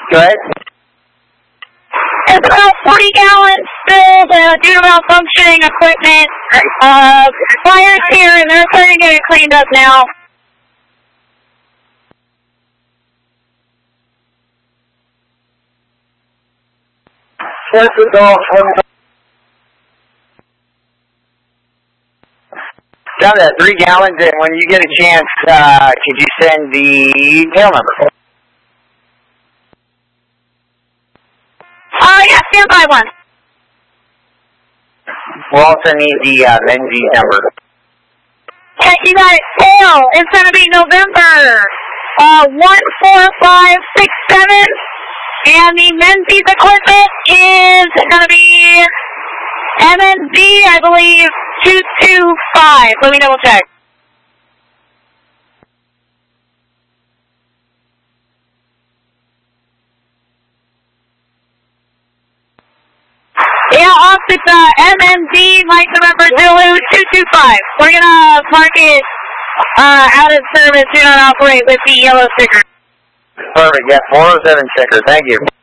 Go ahead. It's about 40 gallons spilled due to malfunctioning equipment. Fire's here and they're starting to get it cleaned up now. Down to 3 gallons, and when you get a chance, could you send the tail number? Yeah, stand by one. We'll also need the Menzies number. Okay, you got it. Tail, it's going to be November 14567, and the Menzies equipment is going to be MNZ, I believe, 225. Let me double check. Yeah, off it's MNZ, Mike November Zulu 225. We're going to mark it out of service, do not operate with the yellow sticker. Perfect, yeah, 407 sticker, thank you.